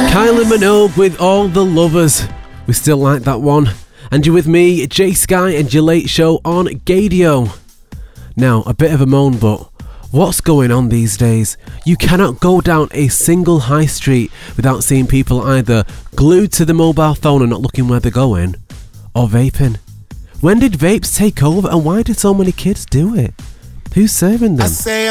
Kylie Minogue with All the Lovers. We still like that one. And you're with me, Jay Sky, and your late show on Gadio. Now, a bit of a moan, but what's going on these days? You cannot go down a single high street without seeing people either glued to the mobile phone and not looking where they're going, or vaping. When did vapes take over, and why did so many kids do it? Who's serving them?